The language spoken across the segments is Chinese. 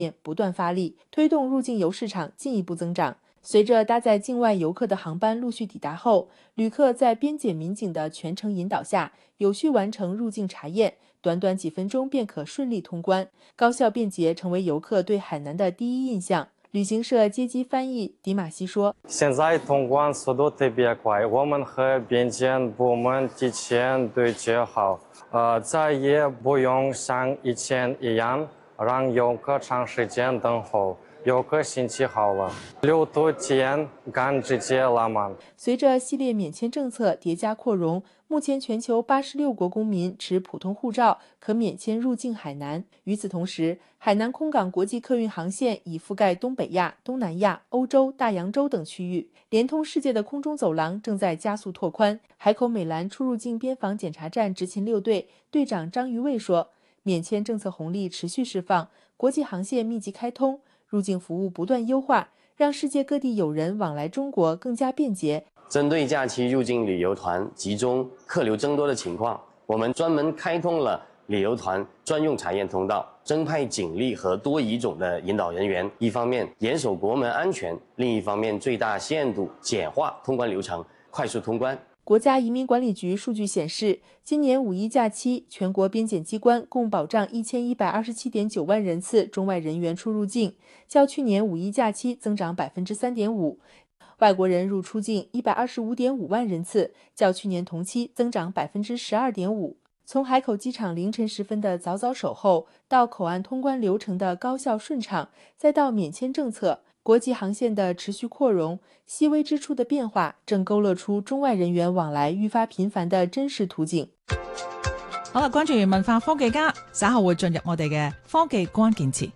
不断发力，推动入境游市场进一步增长。随着搭载境外游客的航班陆续抵达后，旅客在边检民警的全程引导下，有序完成入境查验，短短几分钟便可顺利通关，高效便捷成为游客对海南的第一印象。旅行社接机翻译迪马西说：“ 现在通关速度特别快，我们和边检部门提前对接好，再也不用像以前一样让游客长时间等候。游客心情好了，流途体验感直接拉满。” 随着系列免签政策叠加扩容，目前全球86国公民持普通护照可免签入境海南。与此同时，海南空港国际客运航线已覆盖东北亚、东南亚、欧洲、大洋洲等区域，连通世界的空中走廊正在加速拓宽。海口美兰出入境边防检查站执勤6队队长张于卫说：“免签政策红利持续释放，国际航线密集开通，入境服务不断优化，让世界各地友人往来中国更加便捷。” 针对假期入境旅游团集中、客流增多的情况，我们专门开通了旅游团专用查验通道，增派警力和多语种的引导人员，一方面严守国门安全，另一方面最大限度简化通关流程，快速通关。 国家移民管理局数据显示，今年5·1假期，全国边检机关共保障1127.9万人次中外人员出入境，较去年5·1假期增长3.5%。外国人入出境125.5万人次，较去年同期增长12.5%。从海口机场凌晨时分的早早守候，到口岸通关流程的高效顺畅，再到免签政策、国际航线的持续扩容，细微之处的变化正勾勒出中外人员往来愈發頻繁的真實圖景。 好啦，關注文化科技家，稍後會進入我哋嘅科技關鍵詞。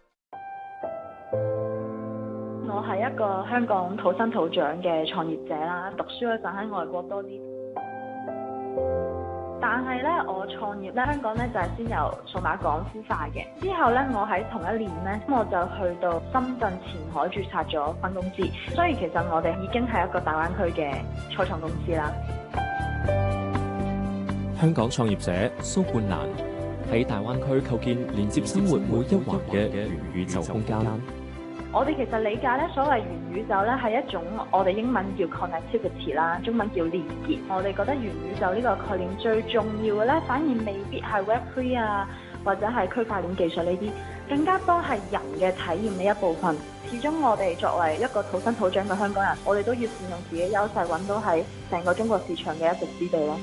我係一個香港土生土長嘅創業者啦，讀書嗰陣喺外國多啲。但係咧，我創業咧，香港咧就係先由數碼港孵化嘅。之後咧，我喺同一年咧，我就去到深圳前海註冊咗分公司。所以其實我哋已經係一個大灣區嘅初創公司啦。 香港創業者蘇冠蘭喺大灣區構建連接生活每一環嘅元宇宙空間。 我哋其實理解咧，所謂元宇宙咧係一種我哋英文叫 connectivity 啦，中文叫連結。我哋覺得元宇宙呢個概念最重要嘅咧，反而未必係 Web3 啊，或者係區塊鏈技術呢啲，更加多係人嘅體驗嘅一部分。始終我哋作為一個土生土長嘅香港人，我哋都要善用自己優勢，揾到喺成個中國市場嘅一席之地咯。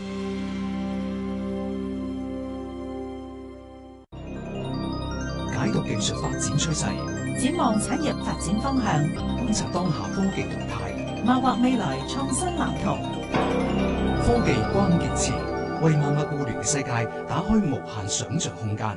解讀技術發展趨勢， 展望產業發展方向， 觀察當下科技動態， 謀劃未來創新藍圖。 科技關鍵詞，為萬物互聯嘅世界打開無限想像空間。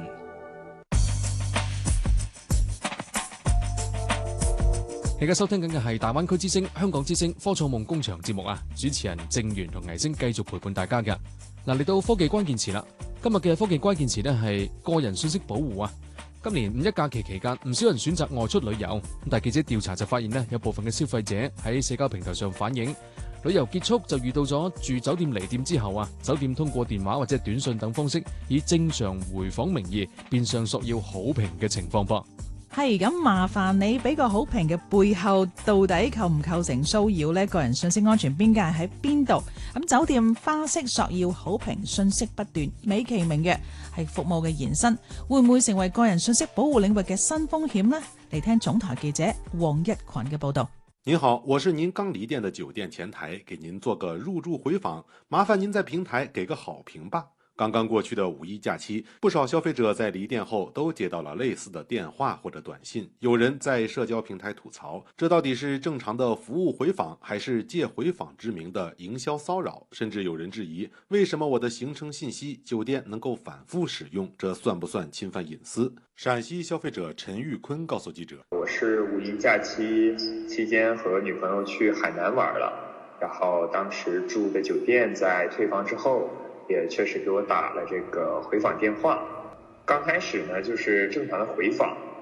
而家收聽緊嘅係大灣區之聲、香港之聲科創夢工場節目啊！主持人鄭源同倪星繼續陪伴大家嘅。嗱，嚟到科技關鍵詞啦，今日嘅科技關鍵詞呢係個人信息保護啊！今年5·1假期期間，唔少人選擇外出旅遊，但記者調查就發現呢，有部分嘅消費者喺社交平台上反映，旅遊結束就遇到咗住酒店離店之後啊，酒店通過電話或者短信等方式，以正常回訪名義變相索要好評嘅情況噃。 係咁，麻煩你俾個好評嘅背後，到底構唔構成騷擾呢？個人信息安全邊界喺邊度？咁酒店花式索要好評，信息不斷，美其名曰係服務嘅延伸，會唔會成為個人信息保護領域嘅新風險呢？嚟聽總台記者黃一群嘅報道。 您好，我是您剛離店的酒店前台，給您做個入住回訪，麻煩您在平台給個好評吧。剛剛過去的5·1假期，不少消費者在離店後都接到了類似的電話或者短信。有人在社交平台吐槽，這到底是正常的服務回訪，還是借回訪之名的營銷騷擾？甚至有人質疑，為什麼我的行程信息酒店能夠反覆使用？這算不算侵犯隱私？陝西消費者陳玉坤告訴記者： 我是5·1假期期間和女朋友去海南玩了，然後當時住的酒店在退房之後也確實給我打了這個回訪電話。剛開始呢，就是正常的回訪，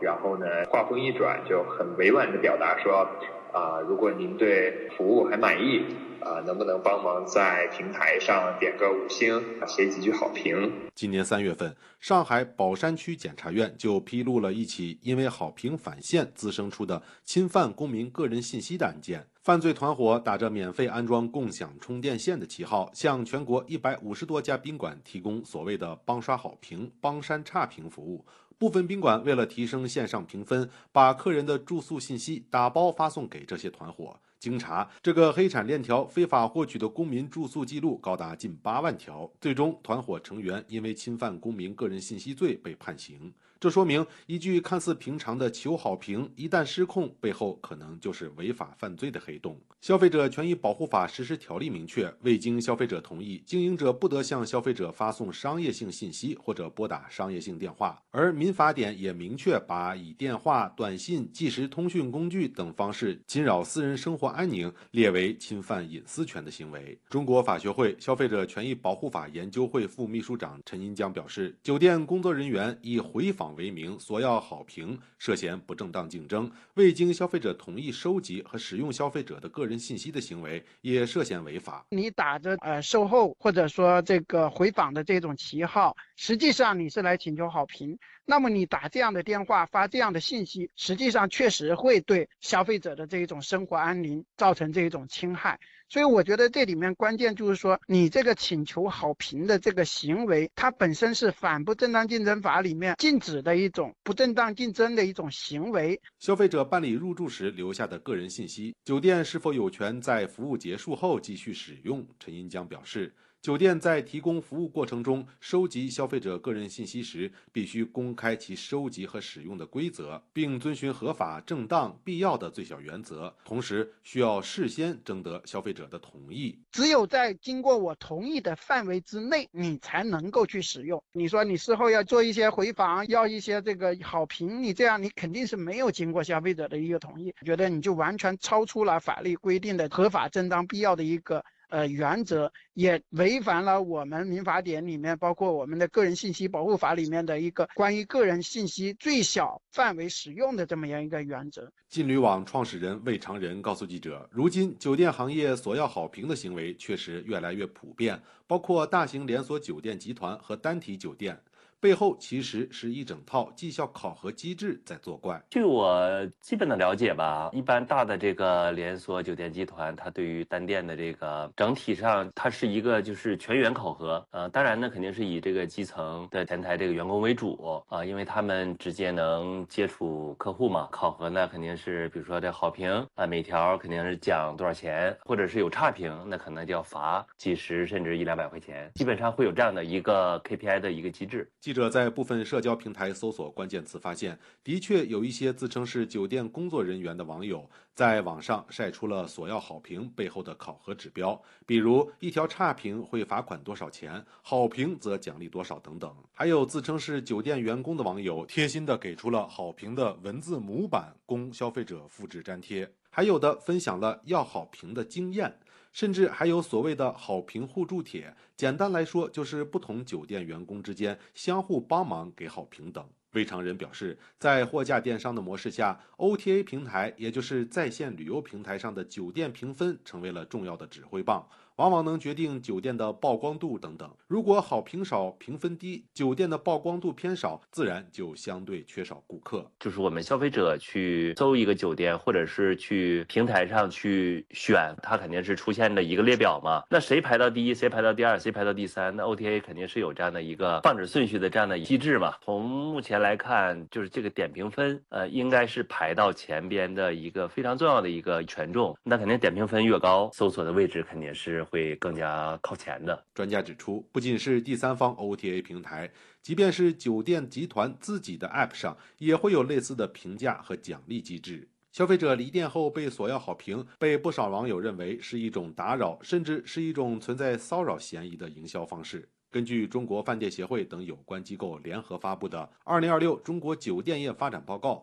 然后呢，话锋一转，就很委婉的表达说，如果您对服务还满意，能不能帮忙在平台上点个5星，写几句好评。 今年3月份，上海宝山区检察院就披露了一起因为好评返现滋生出的侵犯公民个人信息的案件。犯罪团伙打着免费安装共享充电线的旗号，向全国150多家宾馆提供所谓的帮刷好评、帮删差评服务。部分宾馆为了提升线上评分，把客人的住宿信息打包发送给这些团伙。经查，这个黑产链条非法获取的公民住宿记录高达近8万条，最终团伙成员因为侵犯公民个人信息罪被判刑。这说明一句看似平常的求好评，一旦失控，背后可能就是违法犯罪的黑洞。消费者权益保护法实施条例明确，未经消费者同意，经营者不得向消费者发送商业性信息或者拨打商业性电话。而民法典也明确把以电话、短信、即时通讯工具等方式侵扰私人生活安宁列为侵犯隐私权的行为。中国法学会消费者权益保护法研究会副秘书长陈银江表示，酒店工作人员以回访为名索要好评，涉嫌不正当竞争；未经消费者同意收集和使用消费者的个人信息的行为，也涉嫌违法。 你打着售后或者说这个回访的这种旗号，实际上你是来请求好评，那么你打这样的电话、发这样的信息，实际上确实会对消费者的这种生活安宁造成这种侵害。所以我觉得这里面关键就是说，你这个请求好评的这个行为，它本身是反不正当竞争法里面禁止的一种不正当竞争的一种行为。 消费者办理入住时留下的个人信息，酒店是否有权在服务结束后继续使用？陈银江表示，酒店在提供服务过程中收集消费者个人信息时，必须公开其收集和使用的规则，并遵循合法、正当、必要的最小原则，同时需要事先征得消费者的同意。 只有在经过我同意的范围之内，你才能够去使用。你说你事后要做一些回访，要一些这个好评，你这样你肯定是没有经过消费者的一个同意，觉得你就完全超出了法律规定的合法、正当、必要的一个原则，也违反了我们民法典里面，包括我们的个人信息保护法里面的一个关于个人信息最小范围使用的这么样一个原则。 劲旅网创始人魏长仁告诉记者，如今酒店行业索要好评的行为确实越来越普遍，包括大型连锁酒店集团和单体酒店。背后其实是一整套绩效考核机制在作怪。 据我基本的了解吧，一般大的这个连锁酒店集团，它对于单店的这个整体上，它是一个就是全员考核。当然呢，肯定是以这个基层的前台这个员工为主啊，因为他们直接能接触客户嘛。考核呢，肯定是比如说这好评啊，每条肯定是奖多少钱，或者是有差评，那可能就要罚几十甚至100-200块钱，基本上会有这样的一个 KPI 的一个机制。 记者在部分社交平台搜索关键词，发现的确有一些自称是酒店工作人员的网友在网上晒出了索要好评背后的考核指标，比如一条差评会罚款多少钱，好评则奖励多少等等。还有自称是酒店员工的网友贴心地给出了好评的文字模板供消费者复制粘贴，还有的分享了要好评的经验，甚至还有所谓的好评互助帖，简单来说就是不同酒店员工之间相互帮忙给好评等。魏长仁表示，在货架电商的模式下， OTA 平台也就是在线旅游平台上的酒店评分成为了重要的指挥棒，往往能决定酒店的曝光度等等。如果好评少、评分低，酒店的曝光度偏少，自然就相对缺少顾客。 就是我们消费者去搜一个酒店，或者是去平台上去选，它肯定是出现的一个列表嘛。那谁排到第一，谁排到第二，谁排到第三，那 OTA 肯定是有这样的一个放置顺序的这样的机制嘛。从目前来看，就是这个点评分应该是排到前边的一个非常重要的一个权重。那肯定点评分越高，搜索的位置肯定是会更加靠前的。 专家指出，不仅是第三方 OTA 平台，即便是酒店集团自己的 App 上也会有类似的评价和奖励机制。消费者离店后被索要好评，被不少网友认为是一种打扰，甚至是一种存在骚扰嫌疑的营销方式。根据中国饭店协会等有关机构联合发布的《2026中国酒店业发展报告》，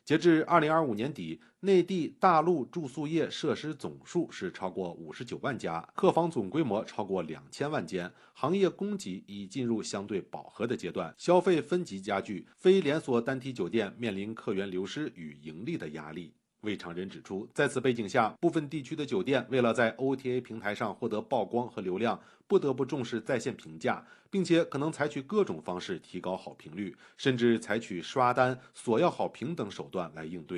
截至2025年底，内地大陆住宿业设施总数是超过59万家，客房总规模超过2000万间，行业供给已进入相对饱和的阶段，消费分级加剧，非连锁单体酒店面临客源流失与盈利的压力。魏长仁指出，在此背景下，部分地区的酒店为了在 OTA 平台上获得曝光和流量，不得不重视在线评价，并且可能采取各种方式提高好评率，甚至采取刷单、索要好评等手段来应对。